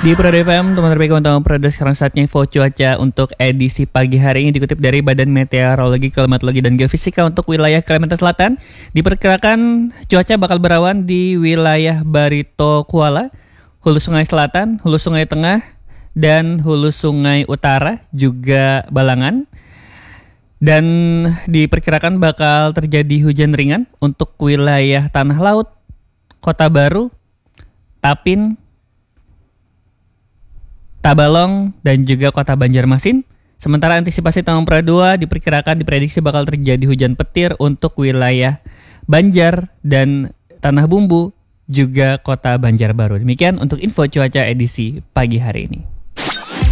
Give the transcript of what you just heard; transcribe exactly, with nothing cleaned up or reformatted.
Di Prado F M, teman terbaik untuk Prado, sekarang saatnya info cuaca untuk edisi pagi hari ini dikutip dari Badan Meteorologi, Klimatologi, dan Geofisika untuk wilayah Kalimantan Selatan. Diperkirakan cuaca bakal berawan di wilayah Barito Kuala, Hulu Sungai Selatan, Hulu Sungai Tengah, dan Hulu Sungai Utara, juga Balangan. Dan diperkirakan bakal terjadi hujan ringan untuk wilayah Tanah Laut, Kota Baru, Tapin, Tabalong, dan juga Kota Banjarmasin. Sementara antisipasi Tanjung dua diperkirakan diprediksi bakal terjadi hujan petir untuk wilayah Banjar dan Tanah Bumbu, juga Kota Banjarbaru. Demikian untuk info cuaca edisi pagi hari ini.